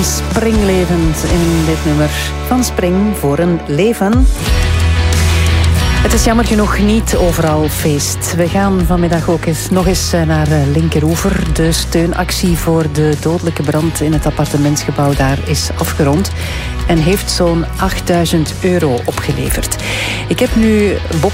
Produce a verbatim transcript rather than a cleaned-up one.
springlevend in dit nummer van Spring voor een leven. Het is jammer genoeg niet overal feest. We gaan vanmiddag ook eens, nog eens naar Linkeroever. De steunactie voor de dodelijke brand in het appartementsgebouw daar is afgerond en heeft zo'n achtduizend euro opgeleverd. Ik heb nu Bob